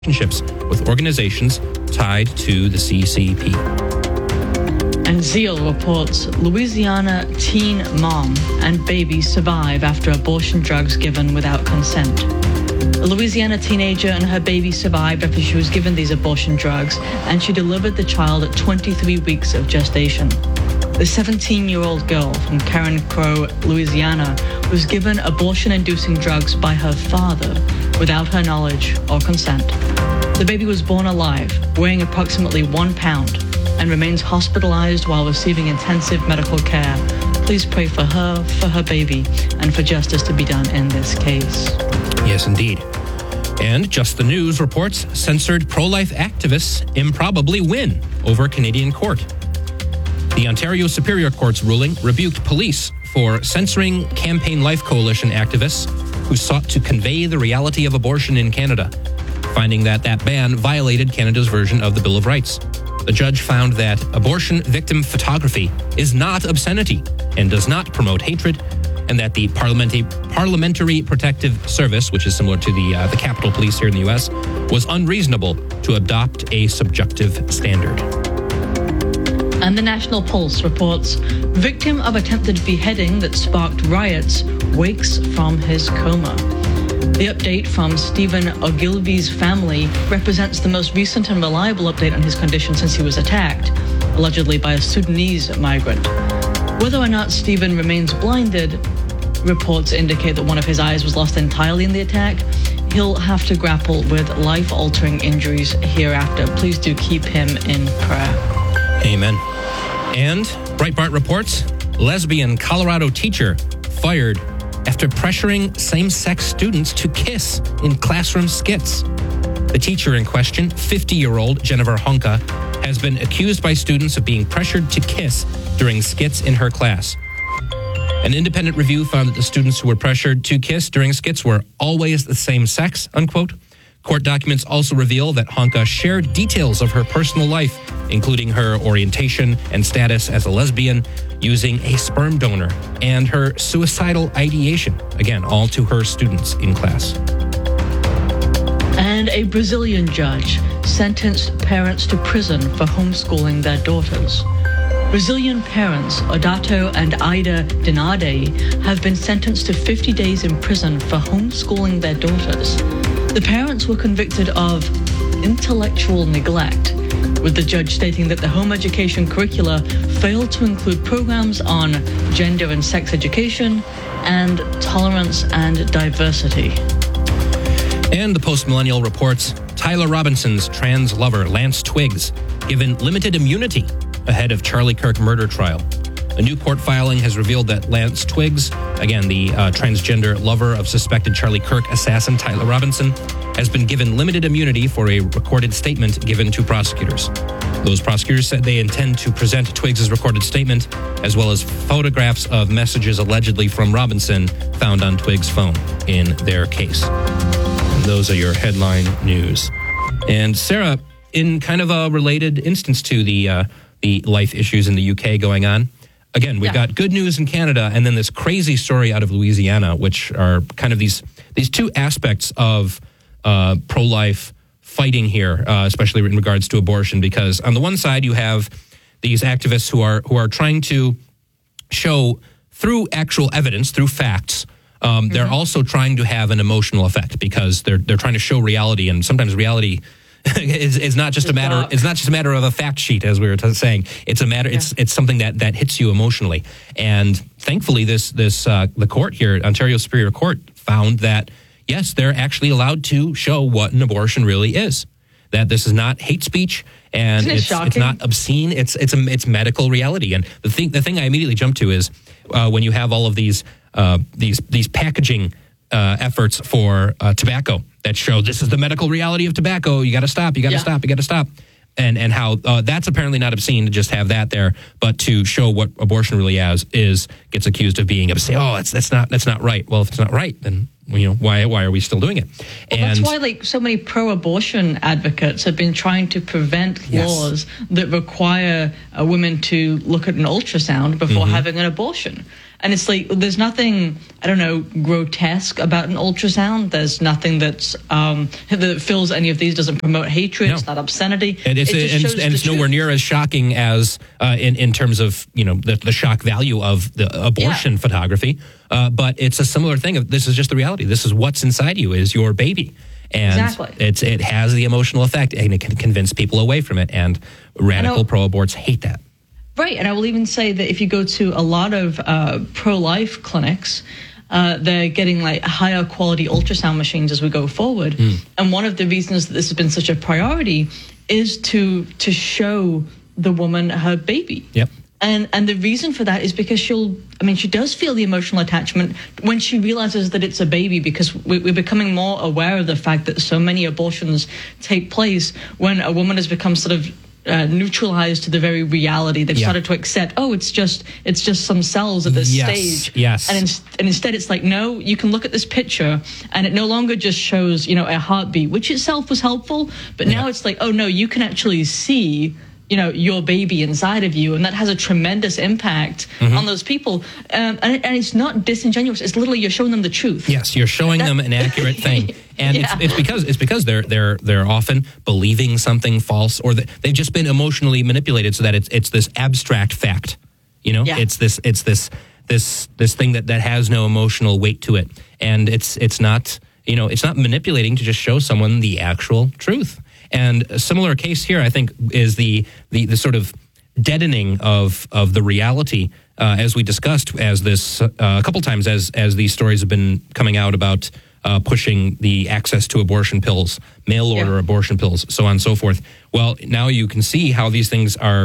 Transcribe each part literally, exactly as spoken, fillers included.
relationships with organizations tied to the C C P. And Zeal reports Louisiana teen mom and baby survive after abortion drugs given without consent. A Louisiana teenager and her baby survived after she was given these abortion drugs, and she delivered the child at twenty-three weeks of gestation. The seventeen-year-old girl from Karen Crow, Louisiana, was given abortion-inducing drugs by her father without her knowledge or consent. The baby was born alive, weighing approximately one pound, and remains hospitalized while receiving intensive medical care. Please pray for her, for her baby, and for justice to be done in this case. Yes, indeed. And Just the News reports censored pro-life activists improbably win over Canadian court. The Ontario Superior Court's ruling rebuked police for censoring Campaign Life Coalition activists who sought to convey the reality of abortion in Canada, finding that that ban violated Canada's version of the Bill of Rights. The judge found that abortion victim photography is not obscenity and does not promote hatred, and that the Parliamentary, Parliamentary Protective Service, which is similar to the, uh, the Capitol Police here in the U S, was unreasonable to adopt a subjective standard. And the National Pulse reports, victim of attempted beheading that sparked riots wakes from his coma. The update from Stephen Ogilvy's family represents the most recent and reliable update on his condition since he was attacked, allegedly by a Sudanese migrant. Whether or not Stephen remains blinded, reports indicate that one of his eyes was lost entirely in the attack. He'll have to grapple with life-altering injuries hereafter. Please do keep him in prayer. Amen. And Breitbart reports, lesbian Colorado teacher fired after pressuring same-sex students to kiss in classroom skits. The teacher in question, fifty-year-old Jennifer Honka, has been accused by students of being pressured to kiss during skits in her class. An independent review found that the students who were pressured to kiss during skits were always the same sex, unquote. Court documents also reveal that Honka shared details of her personal life, including her orientation and status as a lesbian, using a sperm donor, and her suicidal ideation, again, all to her students in class. And a Brazilian judge sentenced parents to prison for homeschooling their daughters. Brazilian parents Odato and Ida Dinade have been sentenced to fifty days in prison for homeschooling their daughters. The parents were convicted of intellectual neglect, with the judge stating that the home education curricula failed to include programs on gender and sex education and tolerance and diversity. And the Post-Millennial reports Tyler Robinson's trans lover, Lance Twiggs, given limited immunity ahead of Charlie Kirk murder trial. A new court filing has revealed that Lance Twiggs, again, the uh, transgender lover of suspected Charlie Kirk assassin Tyler Robinson, has been given limited immunity for a recorded statement given to prosecutors. Those prosecutors said they intend to present Twiggs' recorded statement, as well as photographs of messages allegedly from Robinson found on Twiggs' phone in their case. And those are your headline news. And Sarah, in kind of a related instance to the uh, the life issues in the U K going on, again, we've yeah. got good news in Canada, and then this crazy story out of Louisiana, which are kind of these these two aspects of uh, pro-life fighting here, uh, especially in regards to abortion. Because on the one side, you have these activists who are who are trying to show through actual evidence, through facts. Um, mm-hmm. They're also trying to have an emotional effect because they're they're trying to show reality, and sometimes reality is, is not just a matter. It's not just a matter of a fact sheet, as we were t- saying. It's a matter. Yeah. It's it's something that, that hits you emotionally. And thankfully, this this uh, the court here, Ontario Superior Court, found that yes, they're actually allowed to show what an abortion really is. That this is not hate speech, and Isn't it it's shocking? It's not obscene. It's it's a, it's medical reality. And the thing the thing I immediately jump to is uh, when you have all of these uh, these these packaging uh, efforts for uh, tobacco that show this is the medical reality of tobacco. You got to stop. You got to yeah. stop. You got to stop. And and how uh, that's apparently not obscene to just have that there, but to show what abortion really is, is gets accused of being obscene. Oh, that's that's not that's not right. Well, if it's not right, then you know why why are we still doing it? Well, and that's why like so many pro-abortion advocates have been trying to prevent yes. laws that require a woman to look at an ultrasound before mm-hmm. having an abortion. And it's like, there's nothing, I don't know, grotesque about an ultrasound. There's nothing that's, um, that fills any of these, doesn't promote hatred, No. it's not obscenity. And it's, it just and, shows and the it's nowhere truth. near as shocking as uh, in, in terms of, you know, the, the shock value of the abortion Yeah. photography. Uh, but it's a similar thing. Of this is just the reality. This is what's inside you is your baby. And Exactly. it's it has the emotional effect, and it can convince people away from it. And radical pro-aborts hate that. Right, and I will even say that if you go to a lot of uh, pro-life clinics, uh, they're getting like higher quality ultrasound machines as we go forward. Mm. And one of the reasons that this has been such a priority is to to show the woman her baby. Yep. And and the reason for that is because she'll, I mean, she does feel the emotional attachment when she realizes that it's a baby, because we, we're becoming more aware of the fact that so many abortions take place when a woman has become sort of Uh, neutralized to the very reality. They've Yeah. started to accept, oh, it's just it's just some cells at this Yes, stage. yes. And, in, and instead it's like, no, you can look at this picture and it no longer just shows, you know, a heartbeat, which itself was helpful. But now Yeah. it's like, oh, no, you can actually see, you know, your baby inside of you. And that has a tremendous impact Mm-hmm. on those people. Um, and, and it's not disingenuous. It's literally you're showing them the truth. Yes, you're showing That- them an accurate thing, and Yeah. it's it's because it's because they're they're they're often believing something false, or that they've just been emotionally manipulated, so that it's it's this abstract fact. You know, Yeah. it's this it's this this this thing that, that has no emotional weight to it, and it's it's not you know it's not manipulating to just show someone the actual truth. And a similar case here, I think, is the the, the sort of deadening of of the reality, uh, as we discussed, as this uh, a couple times as as these stories have been coming out about uh, pushing the access to abortion pills, mail order Yeah. abortion pills, so on and so forth. Well, now you can see how these things are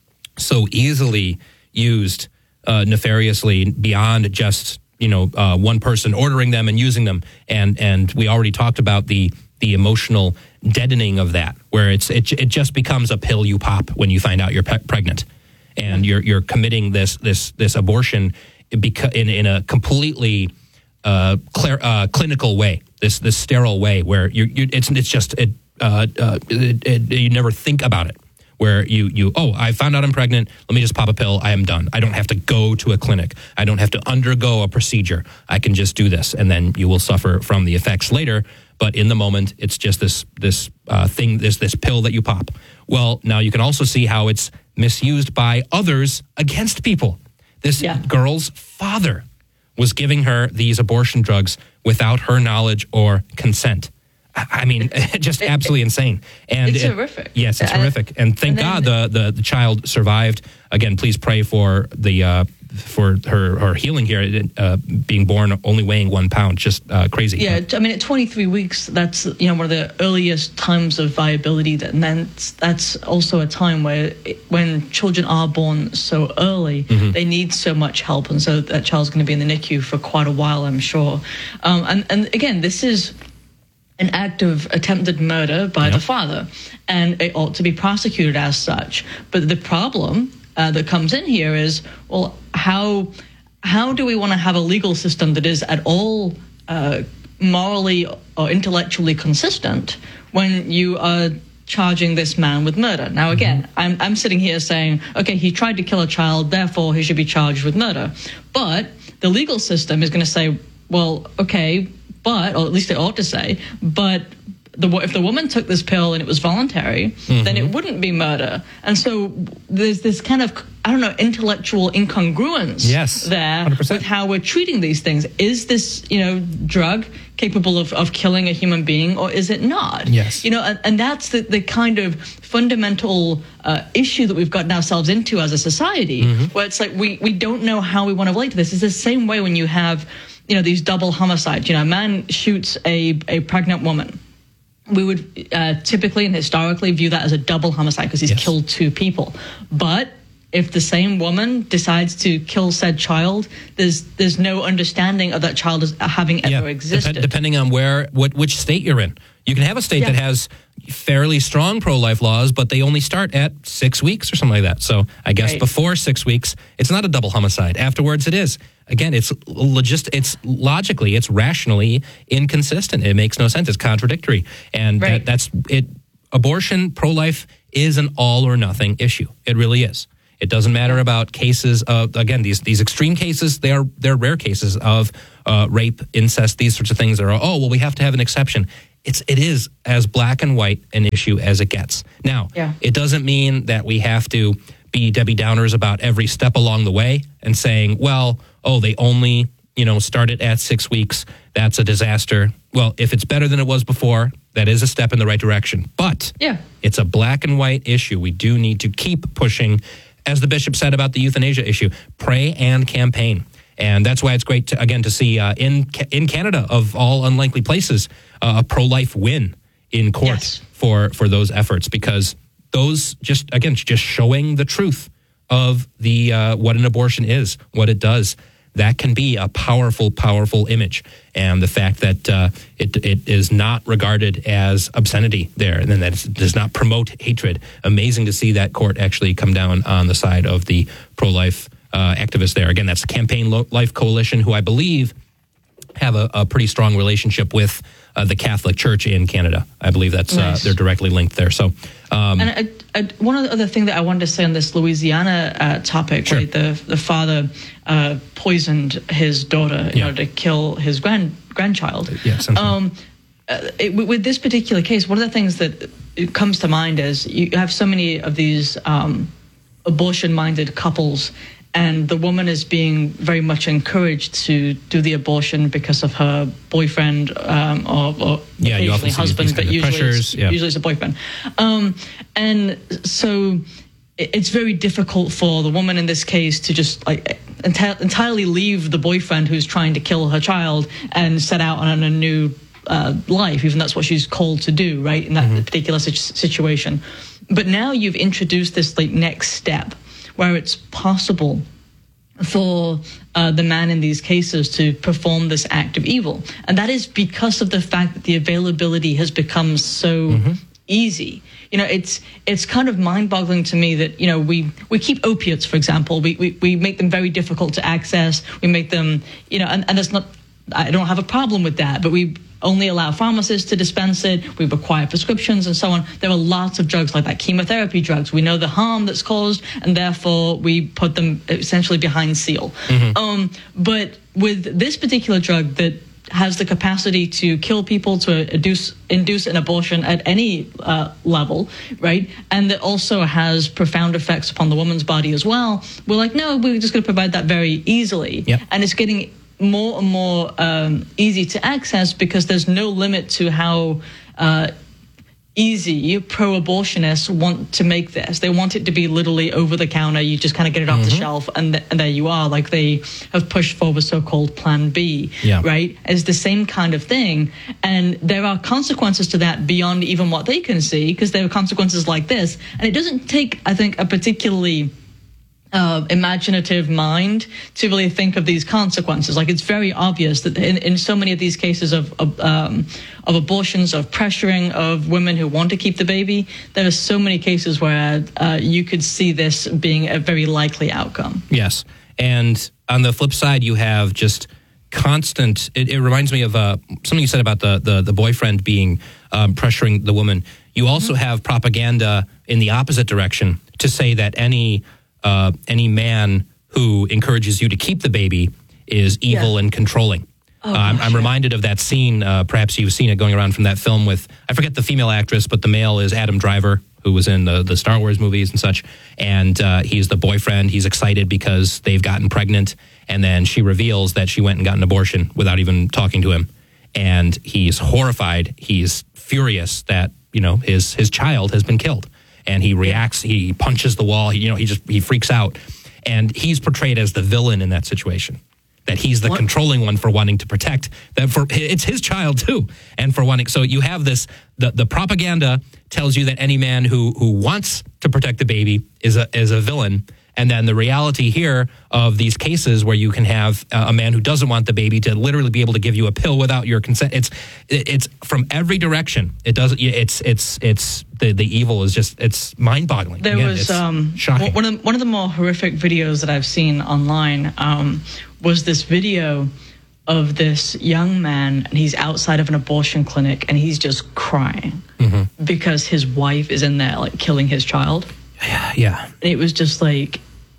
so easily used uh, nefariously beyond just you know uh, one person ordering them and using them, and and we already talked about the the emotional deadening of that, where it's it, it just becomes a pill you pop when you find out you're pe- pregnant, and you're you're committing this this this abortion beca- in in a completely uh, clear, uh, clinical way, this this sterile way, where you you it's it's just it, uh, uh, it, it, you never think about it. Where you, you, oh, I found out I'm pregnant. Let me just pop a pill. I am done. I don't have to go to a clinic. I don't have to undergo a procedure. I can just do this, and then you will suffer from the effects later. But in the moment, it's just this this uh, thing, this this pill that you pop. Well, now you can also see how it's misused by others against people. This Yeah. girl's father was giving her these abortion drugs without her knowledge or consent. I mean, just absolutely insane. And It's it- horrific. Yes, it's And- horrific. And thank and then- God the, the, the child survived. Again, please pray for the uh, for her, her healing here, uh, being born only weighing one pound. Just uh, crazy. Yeah, I mean, at twenty-three weeks, that's, you know, one of the earliest times of viability. That, and then it's- that's also a time where it, when children are born so early, Mm-hmm. they need so much help. And so that child's going to be in the N I C U for quite a while, I'm sure. Um, and, and again, this is an act of attempted murder by Yep. the father, and it ought to be prosecuted as such. But the problem uh, that comes in here is, well, how how do we want to have a legal system that is at all uh, morally or intellectually consistent when you are charging this man with murder? Now, again, Mm-hmm. I'm I'm sitting here saying, okay, he tried to kill a child, therefore he should be charged with murder. But the legal system is going to say, well, okay, but, or at least it ought to say, but the, if the woman took this pill and it was voluntary, mm-hmm. then it wouldn't be murder. And so there's this kind of, I don't know, intellectual incongruence Yes, there one hundred percent. with how we're treating these things. Is this, you know, drug capable of, of killing a human being, or is it not? Yes. You know, and, and that's the, the kind of fundamental uh, issue that we've gotten ourselves into as a society, Mm-hmm. where it's like we, we don't know how we want to relate to this. It's the same way when you have, you know, these double homicides. You know, a man shoots a, a pregnant woman. We would uh, typically and historically view that as a double homicide because he's Yes. killed two people. But if the same woman decides to kill said child, there's there's no understanding of that child as having ever Yeah, existed. dep- depending on where, what, which state you're in. You can have a state Yeah. that has fairly strong pro-life laws, but they only start at six weeks or something like that. So I guess Right. before six weeks, it's not a double homicide. Afterwards, it is. Again, it's logist, it's logically, it's rationally inconsistent. It makes no sense. It's contradictory, and Right. that, that's it. Abortion, pro-life is an all or nothing issue. It really is. It doesn't matter about cases of, again, these these extreme cases, they are they're rare cases of uh, rape, incest, these sorts of things. That are, oh, well, we have to have an exception. It's it is as black and white an issue as it gets. Now, yeah. It doesn't mean that we have to be Debbie Downers about every step along the way and saying, well, oh, they only, you know, started at six weeks. That's a disaster. Well, if it's better than it was before, that is a step in the right direction. But yeah. It's a black and white issue. We do need to keep pushing. As the bishop said about the euthanasia issue, pray and campaign. And that's why it's great, to, again, to see uh, in in Canada, of all unlikely places, uh, a pro-life win in court yes. for, for those efforts. Because those just, again, just showing the truth of the uh, what an abortion is, what it does, that can be a powerful, powerful image. And the fact that uh, it it is not regarded as obscenity there, and then that it does not promote hatred. Amazing to see that court actually come down on the side of the pro-life uh, activists there. Again, that's the Campaign Life Coalition, who I believe have a, a pretty strong relationship with uh, the Catholic Church in Canada. I believe that's nice. uh, they're directly linked there. So, um, and I, I, one other thing that I wanted to say on this Louisiana uh, topic, sure. right? The the father uh, poisoned his daughter in yeah. order to kill his grand grandchild. Yeah, um, uh, it, with this particular case, one of the things that it comes to mind is you have so many of these um, abortion-minded couples. And the woman is being very much encouraged to do the abortion because of her boyfriend um, or, or yeah, occasionally husband, but usually it's, yeah. usually it's a boyfriend. Um, and so it's very difficult for the woman in this case to just like enti- entirely leave the boyfriend who's trying to kill her child and set out on a new uh, life, even that's what she's called to do, right, in that mm-hmm. particular situation. But now you've introduced this like next step, where it's possible for uh, the man in these cases to perform this act of evil. And that is because of the fact that the availability has become so mm-hmm. easy. You know, it's it's kind of mind-boggling to me that, you know, we, we keep opiates, for example. We, we, we make them very difficult to access. We make them, you know, and, and that's not, I don't have a problem with that, but we only allow pharmacists to dispense it. We require prescriptions and so on. There are lots of drugs like that, chemotherapy drugs. We know the harm that's caused, and therefore we put them essentially behind seal. Mm-hmm. Um, but with this particular drug that has the capacity to kill people, to induce, induce an abortion at any uh, level, right? And that also has profound effects upon the woman's body as well. We're like, no, we're just going to provide that very easily. Yep. And it's getting more and more um, easy to access because there's no limit to how uh, easy pro-abortionists want to make this. They want it to be literally over the counter. You just kind of get it off mm-hmm. the shelf, and, th- and there you are. Like they have pushed for the so-called Plan B, yeah. right? It's the same kind of thing. And there are consequences to that beyond even what they can see, because there are consequences like this. And it doesn't take, I think, a particularly Uh, imaginative mind to really think of these consequences. Like it's very obvious that in, in so many of these cases of of, um, of abortions, of pressuring of women who want to keep the baby, there are so many cases where uh, you could see this being a very likely outcome. Yes, and on the flip side, you have just constant. It, it reminds me of uh, something you said about the the, the boyfriend being um, pressuring the woman. You also mm-hmm. have propaganda in the opposite direction to say that any Uh, any man who encourages you to keep the baby is evil yeah. and controlling. Oh, uh, I'm, I'm reminded of that scene, uh, perhaps you've seen it going around from that film with, I forget the female actress, but the male is Adam Driver, who was in the, the Star Wars movies and such. And uh, he's the boyfriend. He's excited because they've gotten pregnant. And then she reveals that she went and got an abortion without even talking to him. And he's horrified. He's furious that, you know, his his child has been killed. And he reacts, he punches the wall, he, you know, he just, he freaks out. And he's portrayed as the villain in that situation. That he's the what? controlling one for wanting to protect, that for it's his child too. And for wanting, so you have this, the, the propaganda tells you that any man who, who wants to protect the baby is a, is a villain. And then the reality here of these cases where you can have a man who doesn't want the baby to literally be able to give you a pill without your consent. It's it's from every direction. It doesn't. It's it's it's the the evil is just it's mind-boggling. There Again, was um, shocking. One of the, one of the more horrific videos that I've seen online um, was this video of this young man, and he's outside of an abortion clinic, and he's just crying mm-hmm. because his wife is in there like killing his child. Yeah, yeah. And it was just like,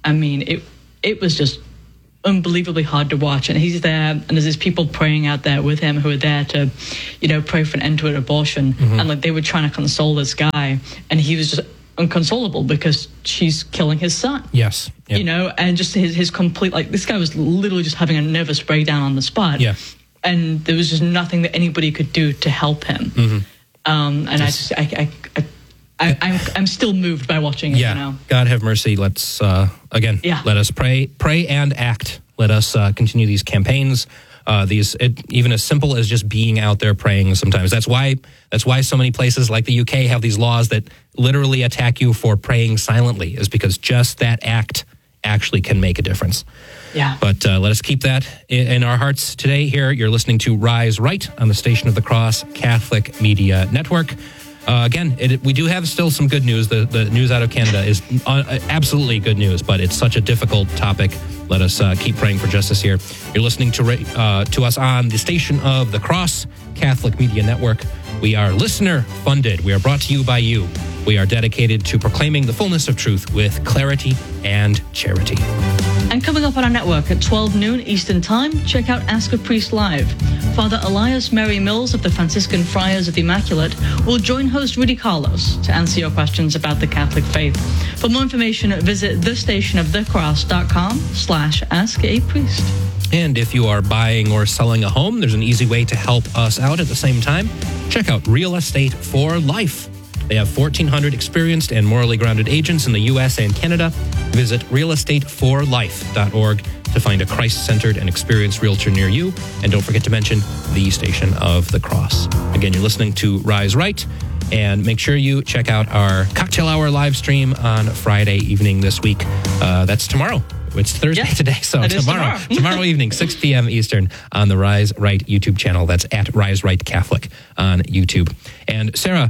I mean, it it was just unbelievably hard to watch. And he's there, and there's these people praying out there with him who are there to, you know, pray for an end to an abortion. Mm-hmm. And like they were trying to console this guy, and he was just inconsolable because she's killing his son. Yes. Yep. You know, and just his, his complete, like, this guy was literally just having a nervous breakdown on the spot. Yeah. And there was just nothing that anybody could do to help him. Mm-hmm. Um, and just, I just, I, I, I, I, I'm, I'm still moved by watching it, yeah. you know. God have mercy. Let's, uh, again, yeah. let us pray, pray and act. Let us uh, continue these campaigns. Uh, these it, even as simple as just being out there praying sometimes. That's why that's why so many places like the U K have these laws that literally attack you for praying silently, is because just that act actually can make a difference. Yeah. But uh, let us keep that in, in our hearts today. Here, you're listening to Rise Right on the Station of the Cross Catholic Media Network. Uh, again, it, we do have still some good news. The, the news out of Canada is uh, absolutely good news, but it's such a difficult topic. Let us uh, keep praying for justice here. You're listening to uh, to us on the Station of the Cross Catholic Media Network. We are listener funded. We are brought to you by you. We are dedicated to proclaiming the fullness of truth with clarity and charity. And coming up on our network at twelve noon Eastern Time, check out Ask a Priest Live. Father Elias Mary Mills of the Franciscan Friars of the Immaculate will join host Rudy Carlos to answer your questions about the Catholic faith. For more information, visit thestationofthecross.com slash ask a priest. And if you are buying or selling a home, there's an easy way to help us out at the same time. Check out Real Estate for Life. They have fourteen hundred experienced and morally grounded agents in the U S and Canada. Visit real estate for life dot org to find a Christ-centered and experienced realtor near you. And don't forget to mention the Station of the Cross. Again, you're listening to Rise Right. And make sure you check out our Cocktail Hour live stream on Friday evening this week. Uh, that's tomorrow. It's Thursday yes, today, so tomorrow, tomorrow. tomorrow evening, six p.m. Eastern on the Rise Right YouTube channel. That's at Rise Right Catholic on YouTube. And Sarah,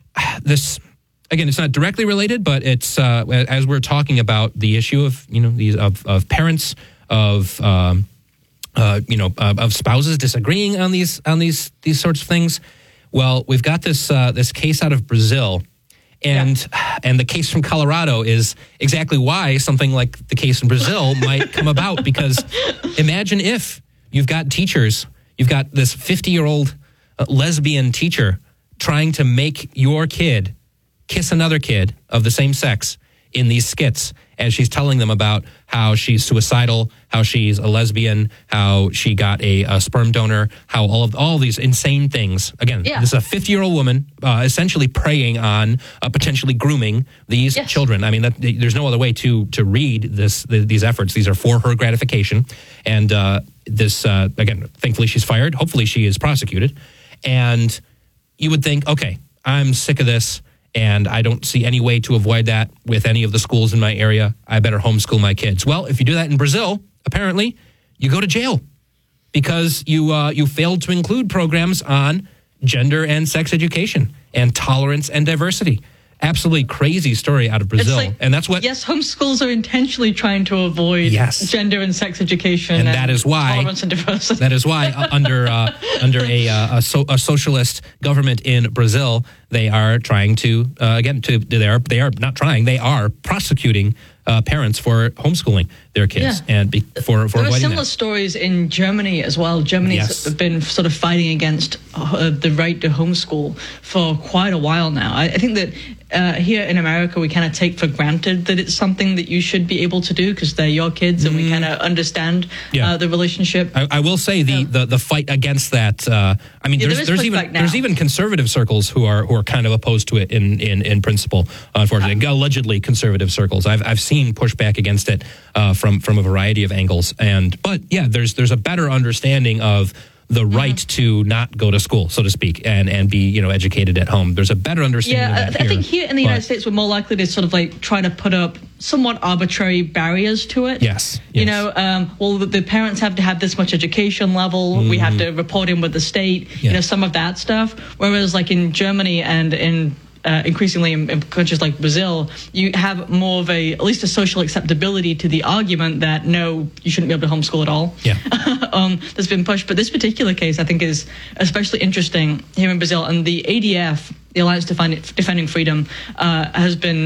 this, again, it's not directly related, but it's uh, as we're talking about the issue of, you know, these of, of parents, of um, uh, you know, uh, of spouses disagreeing on these on these these sorts of things. Well, we've got this uh, this case out of Brazil. And yeah. and the case from Colorado is exactly why something like the case in Brazil might come about. Because imagine if you've got teachers, you've got this fifty-year-old uh, lesbian teacher trying to make your kid kiss another kid of the same sex in these skits, as she's telling them about how she's suicidal, how she's a lesbian, how she got a, a sperm donor, how all of all these insane things. Again, yeah. This is a fifty-year-old woman uh, essentially preying on uh, potentially grooming these yes. children. I mean, that, there's no other way to to read this the, these efforts. These are for her gratification. And uh, this, uh, again, thankfully she's fired. Hopefully she is prosecuted. And you would think, okay, I'm sick of this. And I don't see any way to avoid that with any of the schools in my area. I better homeschool my kids. Well, if you do that in Brazil, apparently, you go to jail because you uh, you failed to include programs on gender and sex education and tolerance and diversity. Absolutely crazy story out of Brazil. Like, and that's what... Yes, homeschools are intentionally trying to avoid yes. gender and sex education and, and that is why, tolerance and diversity. That is why uh, under uh, under a, uh, a, so, a socialist government in Brazil, they are trying to, uh, again, to they are, they are not trying, they are prosecuting uh, parents for homeschooling their kids yeah. and be, for, for there are avoiding similar that. stories in Germany as well. Germany's yes. been sort of fighting against uh, the right to homeschool for quite a while now. I, I think that uh, here in America, we kind of take for granted that it's something that you should be able to do because they're your kids, and mm. we kind of understand yeah. uh, the relationship. I, I will say the, yeah. the, the fight against that. Uh, I mean, yeah, there's there there's even there's even conservative circles who are who are kind of opposed to it in in, in principle. Unfortunately, uh, allegedly conservative circles. I've I've seen pushback against it uh, from from a variety of angles. And but yeah, there's there's a better understanding of the right mm-hmm. to not go to school, so to speak, and, and be, you know, educated at home. There's a better understanding yeah, of that I, here. I think here in the but, United States, we're more likely to sort of like try to put up somewhat arbitrary barriers to it. Yes. yes. You know, um, well, the, the parents have to have this much education level. Mm-hmm. We have to report in with the state, yeah. you know, some of that stuff. Whereas like in Germany and in Uh, increasingly in, in countries like Brazil, you have more of a, at least a social acceptability to the argument that no, you shouldn't be able to homeschool at all. Yeah. um, that's been pushed. But this particular case, I think, is especially interesting here in Brazil. And the A D F, the Alliance Defending Freedom, uh, has been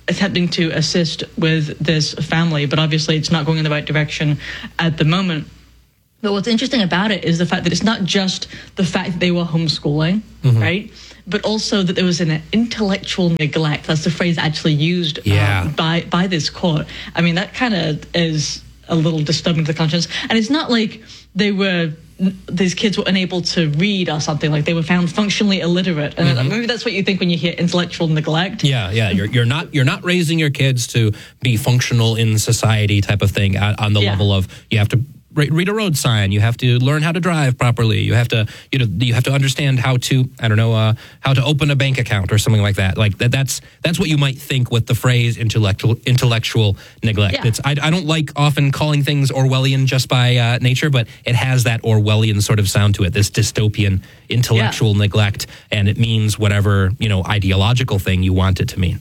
attempting to assist with this family, but obviously it's not going in the right direction at the moment. But what's interesting about it is the fact that it's not just the fact that they were homeschooling, mm-hmm. right? But also that there was an intellectual neglect. That's the phrase actually used yeah. um, by, by this court. I mean, that kind of is a little disturbing to the conscience. And it's not like they were, these kids were unable to read or something, like they were found functionally illiterate. And mm-hmm. maybe that's what you think when you hear intellectual neglect. Yeah, yeah. You're, you're not you're not raising your kids to be functional in society type of thing on the yeah. level of you have to read a road sign. You have to learn how to drive properly. You have to, you know, you have to understand how to, I don't know, uh, how to open a bank account or something like that. Like that. That's that's what you might think with the phrase intellectual intellectual neglect. Yeah. It's I, I don't like often calling things Orwellian just by uh, nature, but it has that Orwellian sort of sound to it. This dystopian intellectual yeah. neglect, and it means whatever, you know, ideological thing you want it to mean.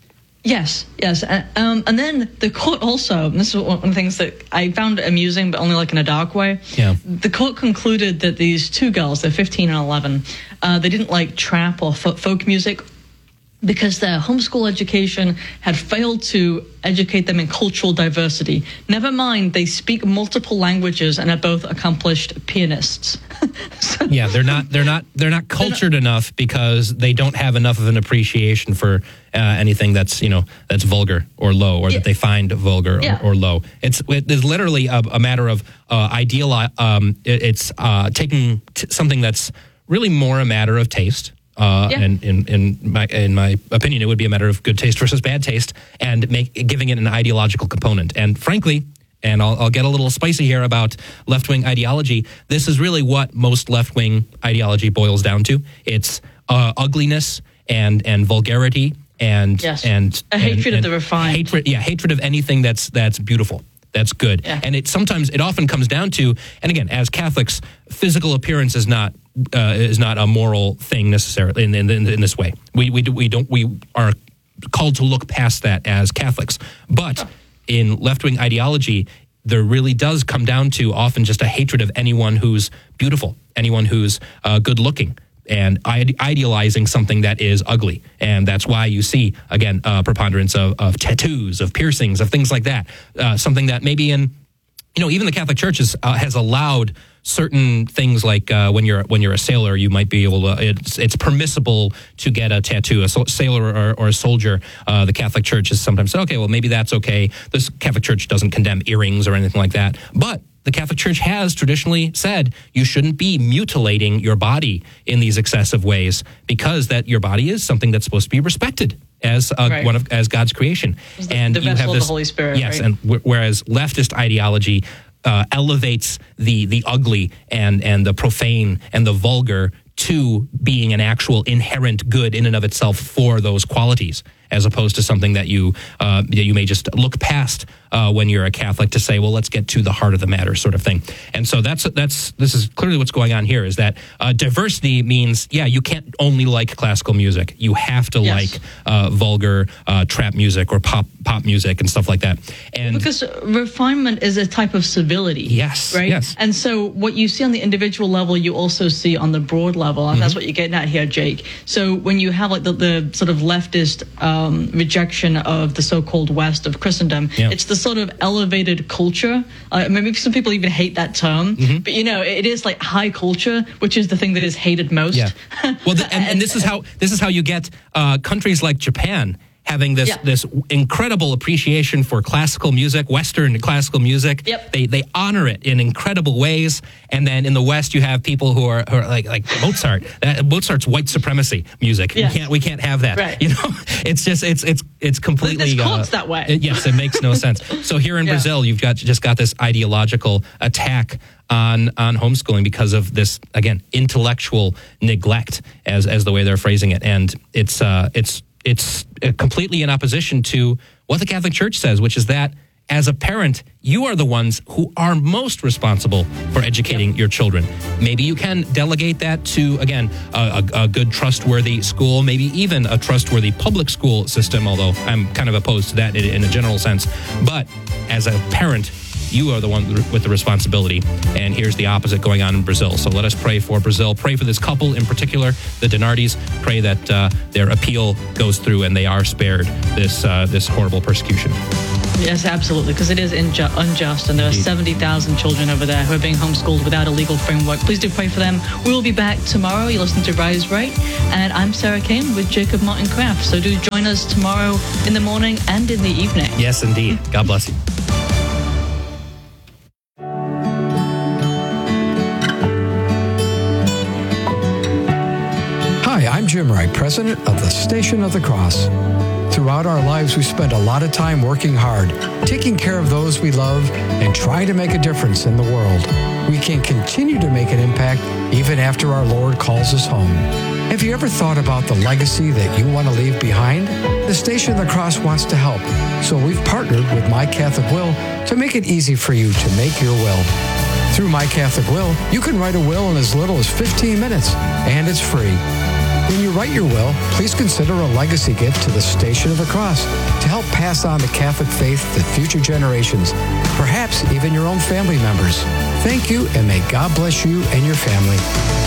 Yes, yes. Uh, um, and then the court also, and this is one of the things that I found amusing, but only like in a dark way. Yeah. The court concluded that these two girls, they're fifteen and eleven, uh, they didn't like trap or fo- folk music because their homeschool education had failed to educate them in cultural diversity. Never mind, they speak multiple languages and are both accomplished pianists. so, yeah, they're not they're not they're not cultured they're not, enough because they don't have enough of an appreciation for uh, anything that's, you know, that's vulgar or low, or yeah. that they find vulgar yeah. or, or low. It's it is literally a, a matter of uh, ideal. Um, it, it's uh, taking t- something that's really more a matter of taste. Uh, yeah. And in, in my in my opinion, it would be a matter of good taste versus bad taste, and make giving it an ideological component. And frankly, and I'll, I'll get a little spicy here about left-wing ideology, this is really what most left-wing ideology boils down to. It's uh, ugliness and and vulgarity and yes. and a and, hatred and of the refined. Hatred, yeah, hatred of anything that's that's beautiful. That's good. Yeah. And it sometimes, it often comes down to, and again, as Catholics, physical appearance is not uh, is not a moral thing necessarily in, in, in this way. We we do, we don't we are called to look past that as Catholics. But in left-wing ideology, there really does come down to often just a hatred of anyone who's beautiful, anyone who's uh, good-looking, and ide- idealizing something that is ugly. And that's why you see, again, uh, preponderance of, of tattoos, of piercings, of things like that. Uh, something that maybe in, you know, even the Catholic Church is, uh, has allowed certain things like uh, when you're when you're a sailor, you might be able to, it's, it's permissible to get a tattoo. A so- sailor or, or a soldier, uh, the Catholic Church has sometimes said, okay, well, maybe that's okay. This Catholic Church doesn't condemn earrings or anything like that. But the Catholic Church has traditionally said you shouldn't be mutilating your body in these excessive ways, because that your body is something that's supposed to be respected as uh, right. one of as God's creation. The, and the you have of this, the Holy Spirit. Yes, right? and w- whereas leftist ideology uh, elevates the the ugly and and the profane and the vulgar to being an actual inherent good in and of itself for those qualities, as opposed to something that you uh, that you may just look past uh, when you're a Catholic to say, well, let's get to the heart of the matter, sort of thing. And so that's that's this is clearly what's going on here. Is that uh, diversity means, yeah, you can't only like classical music. You have to yes. like uh, vulgar uh, trap music or pop pop music and stuff like that. And because refinement is a type of civility. Yes, right. Yes. And so what you see on the individual level, you also see on the broad level, and mm-hmm. that's what you're getting at here, Jake. So when you have like the, the sort of leftist um, rejection of the so-called West of Christendom, yeah. it's the sort of elevated culture. Uh, maybe some people even hate that term, mm-hmm. but you know, it is like high culture, which is the thing that is hated most. Yeah. Well, the, and, and this is how this is how you get uh, countries like Japan having this yeah. this incredible appreciation for classical music, Western classical music. Yep. They they honor it in incredible ways. And then in the West, you have people who are, who are like like Mozart. That, Mozart's white supremacy music. Yes. We can't we can't have that. Right. You know, it's just it's it's it's completely. This cult's uh, that way. It, yes, it makes no sense. So here in yeah. Brazil, you've got just got this ideological attack on on homeschooling because of this, again, intellectual neglect, as as the way they're phrasing it, and it's uh it's. It's completely in opposition to what the Catholic Church says, which is that as a parent, you are the ones who are most responsible for educating your children. Maybe you can delegate that to, again, a, a, a good, trustworthy school, maybe even a trustworthy public school system, although I'm kind of opposed to that in, in a general sense. But as a parent, you are the one with the responsibility. And here's the opposite going on in Brazil. So let us pray for Brazil. Pray for this couple in particular, the Dinardis. Pray that uh, their appeal goes through and they are spared this uh, this horrible persecution. Yes, absolutely, because it is inju- unjust, and there are seventy thousand children over there who are being homeschooled without a legal framework. Please do pray for them. We will be back tomorrow. You listen to Rise Right, and I'm Sarah Kane with Jacob Martin Kraft. So do join us tomorrow in the morning and in the evening. Yes, indeed. God bless you. Hi, I'm Jim Wright, president of the Station of the Cross. Throughout our lives, we spend a lot of time working hard, taking care of those we love, and trying to make a difference in the world. We can continue to make an impact even after our Lord calls us home. Have you ever thought about the legacy that you want to leave behind? The Station of the Cross wants to help, so we've partnered with My Catholic Will to make it easy for you to make your will. Through My Catholic Will, you can write a will in as little as fifteen minutes, and it's free. When you write your will, please consider a legacy gift to the Station of the Cross to help pass on the Catholic faith to future generations, perhaps even your own family members. Thank you, and may God bless you and your family.